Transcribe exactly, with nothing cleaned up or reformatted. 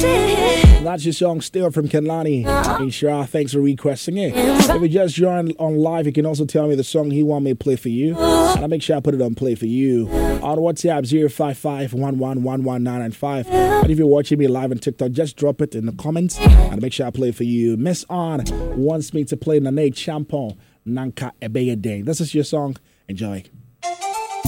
That's your song, Still, from Kenlani. Inshra, thanks for requesting it. If you just joined on live, you can also tell me the song he want me to play for you, and I'll make sure I put it on play for you. On WhatsApp, zero five five, one one one, one nine nine five. And if you're watching me live on TikTok, just drop it in the comments, and I'll make sure I play for you. Miss On wants me to play Nane Champon, Nanka Ebeye Day. This is your song. Enjoy.